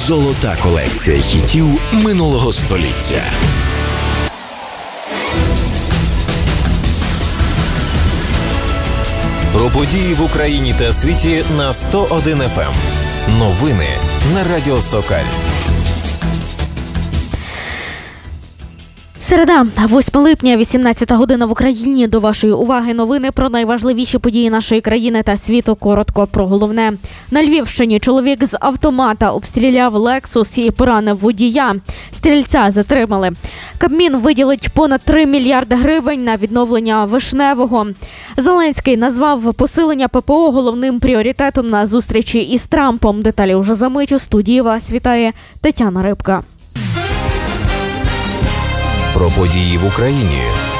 Золота колекція хітів минулого століття. Про події в Україні та світі на 101 FM. Новини на Радіо Сокаль. Середа, 8 липня, 18 година в Україні. До вашої уваги новини про найважливіші події нашої країни та світу. Коротко про головне. На Львівщині чоловік з автомата обстріляв «Лексус» і поранив водія. Стрільця затримали. Кабмін виділить понад 3 мільярди гривень на відновлення Вишневого. Зеленський назвав посилення ППО головним пріоритетом на зустрічі із Трампом. Деталі уже за мить. У студії вас вітає Тетяна Рибка. Про події в Україні.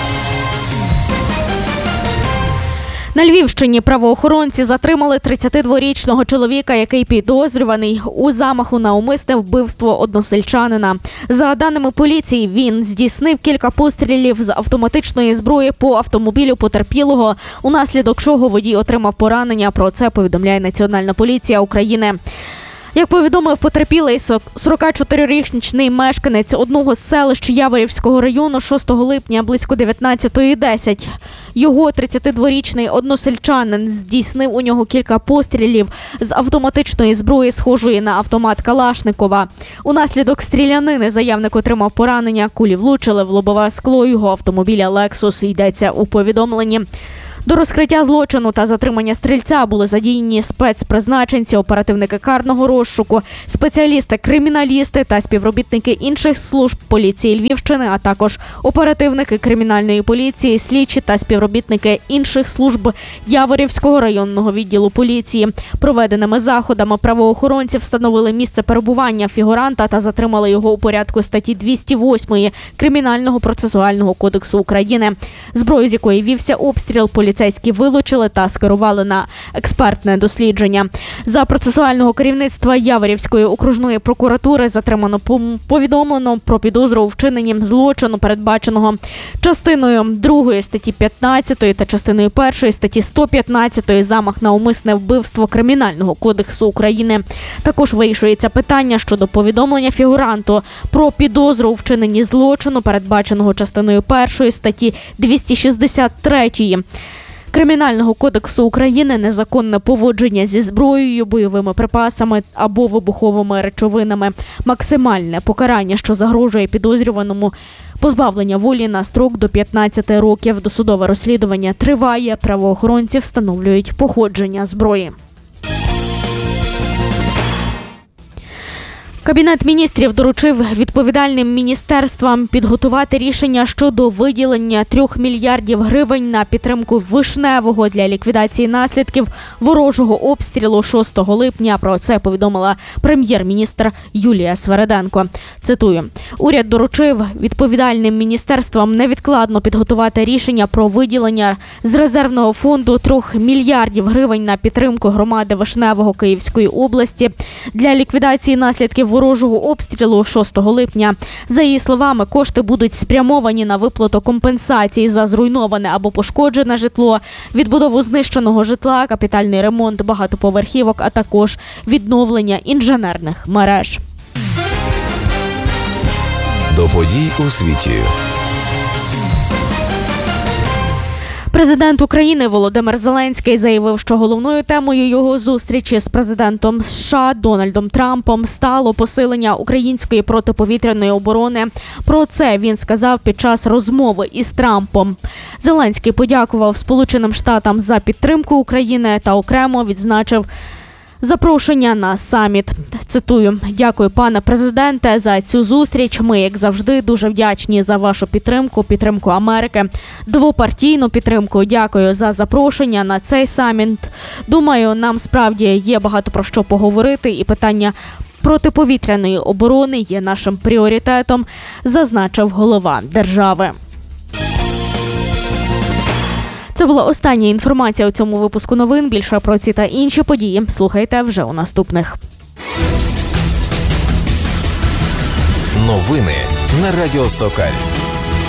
На Львівщині правоохоронці затримали 32-річного чоловіка, який підозрюваний у замаху на умисне вбивство односельчанина. За даними поліції, він здійснив кілька пострілів з автоматичної зброї по автомобілю потерпілого, унаслідок чого водій отримав поранення. Про це повідомляє Національна поліція України. Як повідомив потерпілий, 44-річний мешканець одного з селищ Яворівського району 6 липня близько 19:10. Його 32-річний односельчанин здійснив у нього кілька пострілів з автоматичної зброї, схожої на автомат Калашникова. Унаслідок стрілянини заявник отримав поранення, кулі влучили в лобове скло його автомобіля «Лексус», йдеться у повідомленні. До розкриття злочину та затримання стрільця були задіяні спецпризначенці, оперативники карного розшуку, спеціалісти-криміналісти та співробітники інших служб поліції Львівщини, а також оперативники кримінальної поліції, слідчі та співробітники інших служб Яворівського районного відділу поліції. Проведеними заходами правоохоронці встановили місце перебування фігуранта та затримали його у порядку статті 208 Кримінального процесуального кодексу України. Зброю, з якої вівся обстріл, поліцейські вилучили та скерували на експертне дослідження. За процесуального керівництва Яворівської окружної прокуратури затримано повідомлено про підозру у вчиненні злочину, передбаченого частиною 2 статті 15 та частиною 1 статті 115 «Замах на умисне вбивство» Кримінального кодексу України. Також вирішується питання щодо повідомлення фігуранту про підозру у вчиненні злочину, передбаченого частиною 1 статті 263 Кримінального кодексу України «Незаконне поводження зі зброєю, бойовими припасами або вибуховими речовинами». Максимальне покарання, що загрожує підозрюваному, позбавлення волі на строк до 15 років. Досудове розслідування триває. Правоохоронці встановлюють походження зброї. Кабінет міністрів доручив відповідальним міністерствам підготувати рішення щодо виділення 3 мільярдів гривень на підтримку Вишневого для ліквідації наслідків ворожого обстрілу 6 липня. Про це повідомила прем'єр-міністр Юлія Свериденко. Цитую: «Уряд доручив відповідальним міністерствам невідкладно підготувати рішення про виділення з резервного фонду 3 мільярдів гривень на підтримку громади Вишневого Київської області для ліквідації наслідків ворожого обстрілу 6 липня. За її словами, кошти будуть спрямовані на виплату компенсацій за зруйноване або пошкоджене житло, відбудову знищеного житла, капітальний ремонт багатоповерхівок, а також відновлення інженерних мереж». До подій у світі. Президент України Володимир Зеленський заявив, що головною темою його зустрічі з президентом США Дональдом Трампом стало посилення української протиповітряної оборони. Про це він сказав під час розмови із Трампом. Зеленський подякував Сполученим Штатам за підтримку України та окремо відзначив запрошення на саміт. Цитую: «Дякую, пане президенте, за цю зустріч. Ми, як завжди, дуже вдячні за вашу підтримку Америки, двопартійну підтримку. Дякую за запрошення на цей саміт. Думаю, нам справді є багато про що поговорити, і питання протиповітряної оборони є нашим пріоритетом», зазначив голова держави. Це була остання інформація у цьому випуску новин. Більше про ці та інші події слухайте вже у наступних. Новини на Радіо Сокаль.